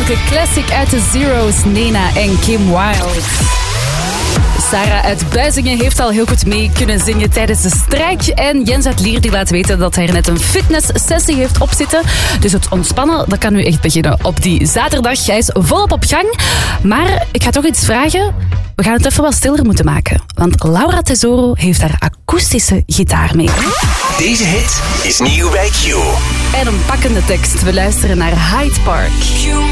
welke classic uit de Zero's, Nena en Kim Wilde. Sarah uit Buizingen heeft al heel goed mee kunnen zingen tijdens de strijk. En Jens uit Lier die laat weten dat hij er net een fitnesssessie heeft opzitten. Dus het ontspannen, dat kan nu echt beginnen op die zaterdag. Hij is volop op gang. Maar ik ga toch iets vragen. We gaan het even wat stiller moeten maken. Want Laura Tesoro heeft haar akoestische gitaar mee. Deze hit is nieuw bij Q. En een pakkende tekst. We luisteren naar Hyde Park.